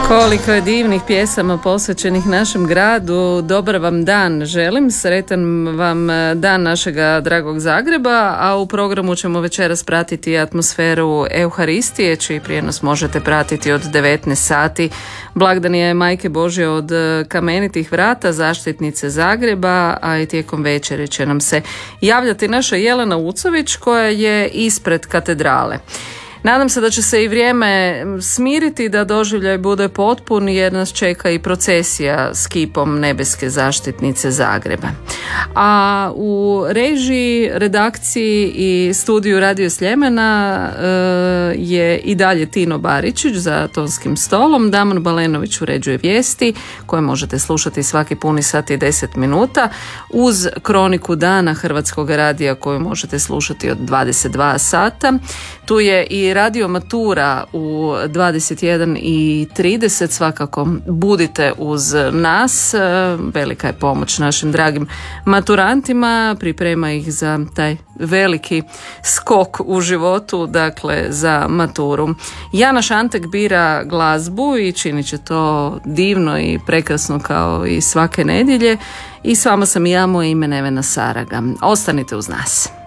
Koliko je divnih pjesama posvećenih našem gradu. Dobar vam dan želim, sretan vam dan našega dragog Zagreba, a u programu ćemo večeras pratiti atmosferu Euharistije, čiji prijenos možete pratiti od 19 sati. Blagdan je Majke Božje od Kamenitih vrata, zaštitnice Zagreba, a i tijekom večeri će nam se javljati naša Jelena Ucović koja je ispred katedrale. Nadam se da će se i vrijeme smiriti, da doživljaj bude potpun jer nas čeka i procesija s kipom Nebeske zaštitnice Zagreba. A u režiji, redakciji i studiju Radio Sljemena je i dalje Tino Baričić za tonskim stolom. Damon Balenović uređuje vijesti koje možete slušati svaki puni sat i 10 minuta uz kroniku dana Hrvatskog radija koju možete slušati od 22 sata. Tu je i Radio Matura u 21:30, svakako budite uz nas, velika je pomoć našim dragim maturantima, priprema ih za taj veliki skok u životu, dakle za maturu. Jana Šantek bira glazbu i činit će to divno i prekrasno kao i svake nedjelje i s vama sam i ja, moje ime Nevena Saraga. Ostanite uz nas.